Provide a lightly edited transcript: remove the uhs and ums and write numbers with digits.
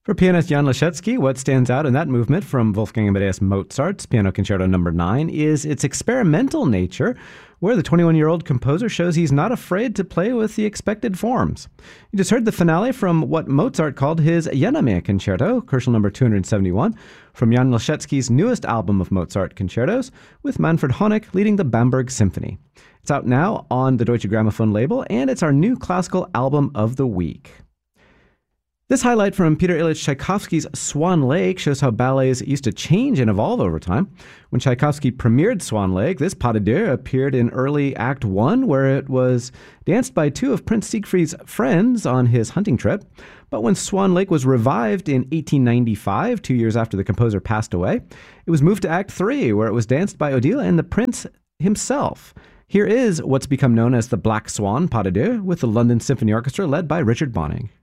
For pianist Jan Leschetzy, what stands out in that movement from Wolfgang Amadeus Mozart's Piano Concerto No. 9 is its experimental nature, where the 21-year-old composer shows he's not afraid to play with the expected forms. You just heard the finale from what Mozart called his Jena-Mehr Concerto, Koelschel No. 271, from Jan Leschetzy's newest album of Mozart concertos, with Manfred Honeck leading the Bamberg Symphony. It's out now on the Deutsche Grammophon label, and it's our new classical album of the week. This highlight from Peter Ilyich Tchaikovsky's Swan Lake shows how ballets used to change and evolve over time. When Tchaikovsky premiered Swan Lake, this pas de deux appeared in early Act 1, where it was danced by two of Prince Siegfried's friends on his hunting trip. But when Swan Lake was revived in 1895, 2 years after the composer passed away, it was moved to Act 3, where it was danced by Odile and the prince himself. Here is what's become known as the Black Swan pas de deux, with the London Symphony Orchestra led by Richard Bonynge.